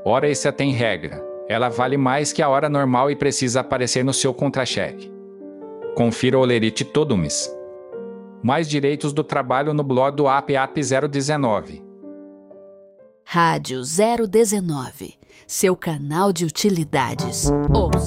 Hora extra tem regra. Ela vale mais que a hora normal e precisa aparecer no seu contra-cheque. Confira o Olerite todo mês. Mais direitos do trabalho no blog do AP 019. Rádio 019, seu canal de utilidades. Ouça.